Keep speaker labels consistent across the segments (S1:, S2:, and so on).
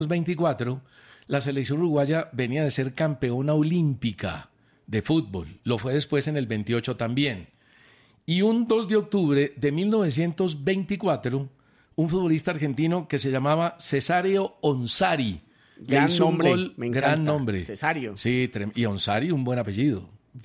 S1: 1924, la selección uruguaya venía de ser campeona olímpica de fútbol. Lo fue después en el 28 también. Y un 2 de octubre de 1924, un futbolista argentino que se llamaba Cesáreo Onsari.
S2: Gran
S1: le hizo
S2: nombre,
S1: un gol,
S2: me encanta.
S1: gran nombre.
S2: Cesario.
S1: Sí, y Onsari, un buen apellido.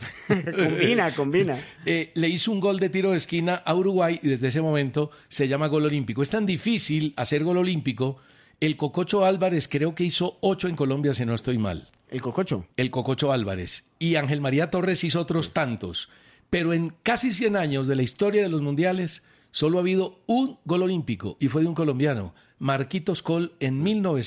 S2: Combina.
S1: Le hizo un gol de tiro de esquina a Uruguay y desde ese momento se llama gol olímpico. Es tan difícil hacer gol olímpico. El Cococho Álvarez creo que hizo 8 en Colombia, si no estoy mal.
S2: ¿El Cococho?
S1: El Cococho Álvarez. Y Ángel María Torres hizo otros tantos. Pero en casi 100 años de la historia de los mundiales, solo ha habido un gol olímpico y fue de un colombiano, Marquitos Coll, en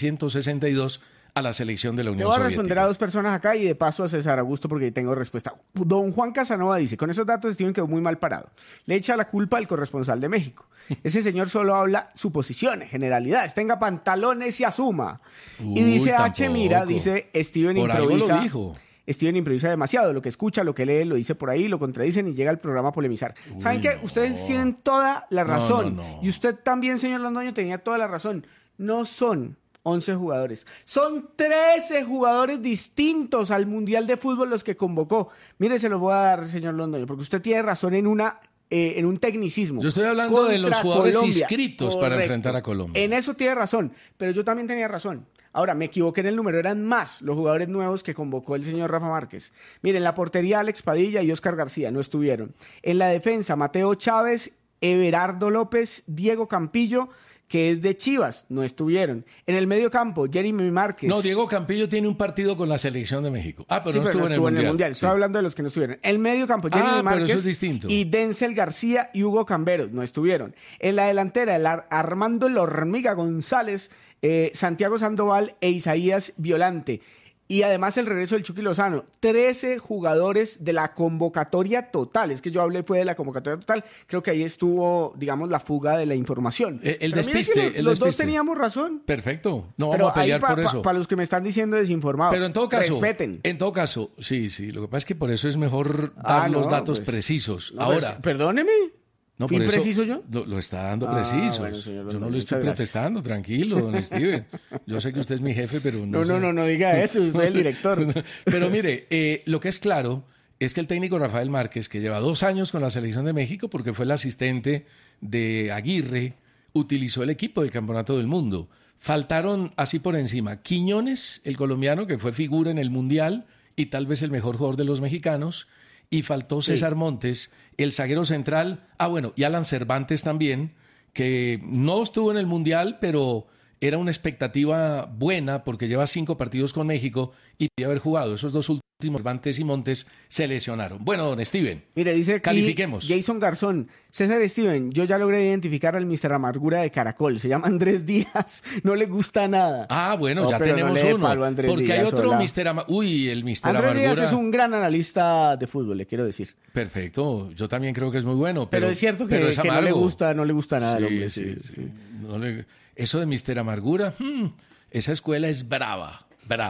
S1: 1962 a la selección de la Unión Soviética.
S2: Le voy a responder a 2 personas acá y de paso a César Augusto porque tengo respuesta. Don Juan Casanova dice, con esos datos Steven quedó muy mal parado. Le echa la culpa al corresponsal de México. Ese señor solo habla suposiciones, generalidades. Tenga pantalones y asuma. Y dice H. Mira, dice Steven
S1: por
S2: improvisa.
S1: Algo lo dijo.
S2: Steven improvisa demasiado, lo que escucha, lo que lee, lo dice por ahí, lo contradicen y llega al programa a polemizar. ¿Saben qué? Ustedes tienen toda la razón.
S1: No.
S2: Y usted también, señor Londoño, tenía toda la razón. No son 11 jugadores. Son 13 jugadores distintos al Mundial de Fútbol los que convocó. Mire, se lo voy a dar, señor Londoño, porque usted tiene razón en un tecnicismo.
S1: Yo estoy hablando de los jugadores
S2: Colombia.
S1: inscritos para enfrentar a Colombia.
S2: En eso tiene razón, pero yo también tenía razón. Ahora, me equivoqué en el número, eran más los jugadores nuevos que convocó el señor Rafa Márquez. Miren, en la portería Alex Padilla y Oscar García no estuvieron. En la defensa, Mateo Chávez, Everardo López, Diego Campillo, que es de Chivas, no estuvieron. En el medio campo, Jeremy Márquez.
S1: No, Diego Campillo tiene un partido con la selección de México. Pero no estuvo en el Mundial.
S2: Estoy hablando de los que no estuvieron. El medio campo, Jeremy Márquez
S1: pero eso es distinto.
S2: y Denzel García y Hugo Camberos no estuvieron. En la delantera, Armando La Hormiga González, Santiago Sandoval e Isaías Violante. Y además el regreso del Chucky Lozano. 13 jugadores de la convocatoria total. Es que yo hablé fue de la convocatoria total. Creo que ahí estuvo, digamos, la fuga de la información.
S1: El despiste.
S2: Los dos teníamos razón.
S1: Perfecto. No vamos a pelear por eso.
S2: Para los que me están diciendo desinformados.
S1: Pero en todo caso,
S2: respeten.
S1: En todo caso, sí. Lo que pasa es que por eso es mejor dar los datos precisos.
S2: No,
S1: ahora,
S2: perdóneme.
S1: No,
S2: ¿Fui preciso yo?
S1: Lo está dando preciso.
S2: Bueno, señor,
S1: yo no le estoy protestando, tranquilo, don Steven. Yo sé que usted es mi jefe, pero no.
S2: No diga eso, usted es el director.
S1: Pero mire, lo que es claro es que el técnico Rafael Márquez, que lleva 2 años con la selección de México, porque fue el asistente de Aguirre, utilizó el equipo del Campeonato del Mundo. Faltaron así por encima Quiñones, el colombiano, que fue figura en el Mundial y tal vez el mejor jugador de los mexicanos. Y faltó César Montes, el zaguero central. Y Alan Cervantes también, que no estuvo en el Mundial, pero era una expectativa buena porque lleva 5 partidos con México y podía haber jugado. Esos 2 últimos, Cervantes y Montes, se lesionaron. Bueno, don Steven,
S2: mire, dice aquí
S1: califiquemos.
S2: Jason Garzón, César Steven, yo ya logré identificar al Mr. Amargura de Caracol. Se llama Andrés Díaz, no le gusta nada.
S1: Ya tenemos uno. Porque
S2: Díaz,
S1: hay otro
S2: hola.
S1: Mr. Amargura. El Mr.
S2: Andrés
S1: Amargura.
S2: Díaz es un gran analista de fútbol, le quiero decir.
S1: Perfecto, yo también creo que es muy bueno.
S2: Pero es cierto que no le gusta nada al hombre.
S1: Sí. Eso de Mr. Amargura, esa escuela es brava.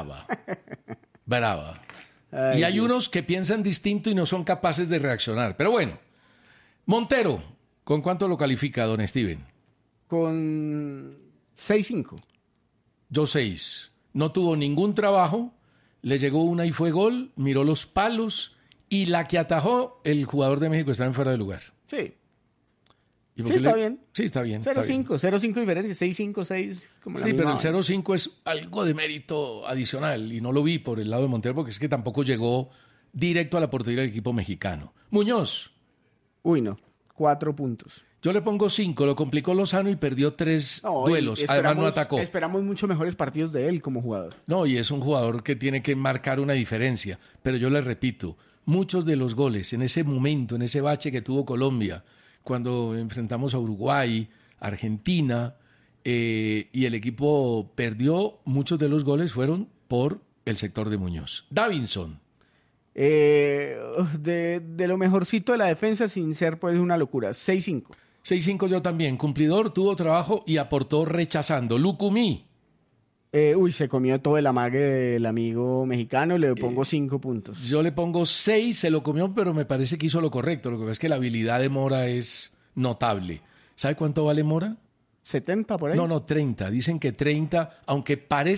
S2: Ay,
S1: y hay
S2: Dios.
S1: unos que piensan distinto y no son capaces de reaccionar. Pero bueno, Montero, ¿con cuánto lo califica, don Steven?
S2: Con 6-5.
S1: Yo 6. No tuvo ningún trabajo, le llegó una y fue gol, miró los palos y la que atajó, el jugador de México estaba en fuera de lugar.
S2: Sí.
S1: Sí,
S2: está bien.
S1: Sí, está bien.
S2: 0-5 diferencia, 6-5, 6.
S1: Sí, pero el 0-5 es algo de mérito adicional y no lo vi por el lado de Montero porque es que tampoco llegó directo a la portería del equipo mexicano. Muñoz.
S2: Uy, no. 4 puntos.
S1: Yo le pongo 5, lo complicó Lozano y perdió 3 duelos. Además no atacó.
S2: Esperamos mucho mejores partidos de él como jugador.
S1: No, y es un jugador que tiene que marcar una diferencia. Pero yo le repito, muchos de los goles en ese momento, en ese bache que tuvo Colombia, cuando enfrentamos a Uruguay, Argentina, y el equipo perdió, muchos de los goles fueron por el sector de Muñoz. Davinson.
S2: De lo mejorcito de la defensa, sin ser pues una locura. 6-5.
S1: 6-5 yo también. Cumplidor, tuvo trabajo y aportó rechazando. Lucumí.
S2: Se comió todo el amague del amigo mexicano, le pongo 5 puntos.
S1: Yo le pongo 6, se lo comió, pero me parece que hizo lo correcto. Lo que pasa es que la habilidad de Mora es notable. ¿Sabe cuánto vale Mora?
S2: 70 por ahí.
S1: No, 30. Dicen que 30, aunque parece